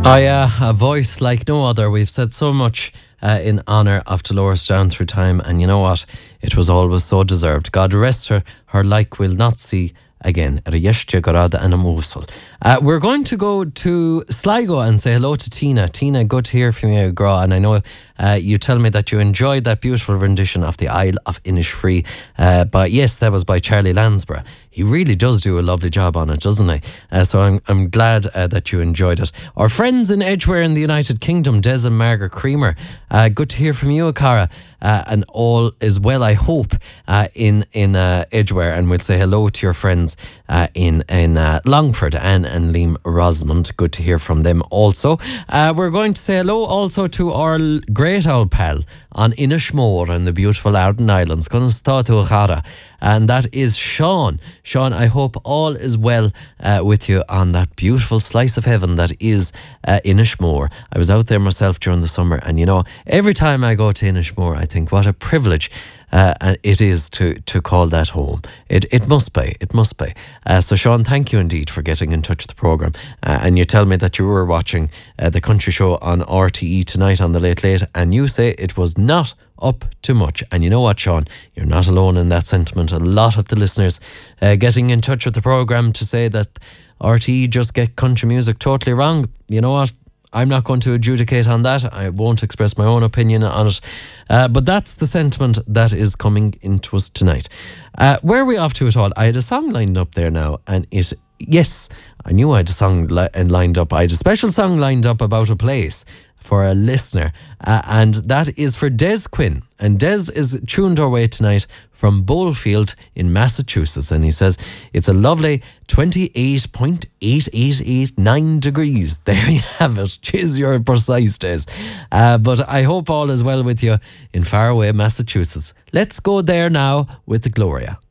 Oh yeah, a voice like no other. We've said so much in honour of Dolores down through time, and you know what? It was always so deserved. God rest her, her like we'll not see again. We're going to go to Sligo and say hello to Tina. Tina, good to hear from you, girl. And I know you tell me that you enjoyed that beautiful rendition of the Isle of Innisfree. But yes, that was by Charlie Lansborough. He really does do a lovely job on it, doesn't he? So I'm glad that you enjoyed it. Our friends in Edgware in the United Kingdom, Des and Margaret Creamer. Good to hear from you, Cara. And all is well, I hope, in Edgware. And we'll say hello to your friends in Longford, Anne and Liam Rosamond. Good to hear from them also. We're going to say hello also to our great old pal on Inishmore and the beautiful Arden Islands. And that is Sean. Sean, I hope all is well with you on that beautiful slice of heaven that is Inishmore. I was out there myself during the summer, and you know, every time I go to Inishmore, I think what a privilege it is to call that home. It must be. So Sean, thank you indeed for getting in touch with the programme. And you tell me that you were watching the country show on RTE tonight on the Late Late, and you say it was not up to much. And you know what, Sean? You're not alone in that sentiment. A lot of the listeners getting in touch with the programme to say that RTE just get country music totally wrong. You know what? I'm not going to adjudicate on that. I won't express my own opinion on it. But that's the sentiment that is coming into us tonight. Where are we off to at all? I had a song lined up there now, and yes, I knew I had a song lined up. I had a special song lined up about a place for a listener, and that is for Des Quinn. And Des is tuned our way tonight from Bowlefield in Massachusetts, and he says it's a lovely 28.8889 degrees. There you have it. Cheers, you're precise, Des. But I hope all is well with you in faraway Massachusetts. Let's go there now with the Gloria.